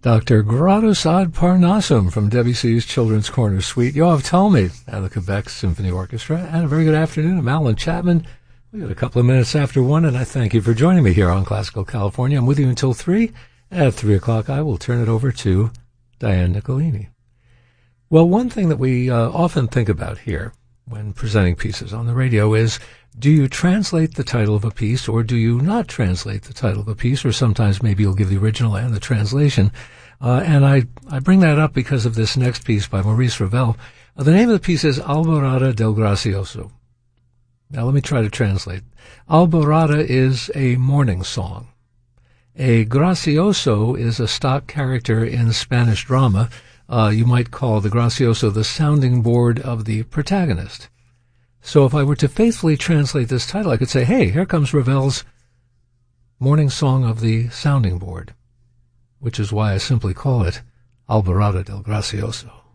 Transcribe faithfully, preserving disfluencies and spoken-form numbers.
Doctor Gradus ad Parnassum from Debussy's Children's Corner Suite, Yoav Talmud and the Quebec Symphony Orchestra. And a very good afternoon. I'm Alan Chapman. We got a couple of minutes after one, and I thank you for joining me here on Classical California. I'm with you until three. At three o'clock, I will turn it over to Diane Nicolini. Well, one thing that we uh, often think about here when presenting pieces on the radio is, do you translate the title of a piece or do you not translate the title of a piece? Or sometimes maybe you'll give the original and the translation. Uh, and I, I bring that up because of this next piece by Maurice Ravel. Uh, the name of the piece is Alborada del Gracioso. Now let me try to translate. Alborada is a morning song. A gracioso is a stock character in Spanish drama. Uh, you might call the gracioso the sounding board of the protagonist. So if I were to faithfully translate this title, I could say, hey, here comes Ravel's morning song of the sounding board, which is why I simply call it Alborada del Gracioso.